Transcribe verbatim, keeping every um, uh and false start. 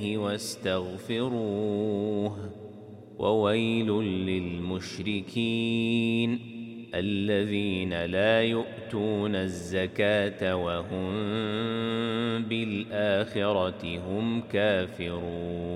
واستغفروه. وويل للمشركين الذين لا يؤتون الزكاة وهم بالآخرة هم كافرون.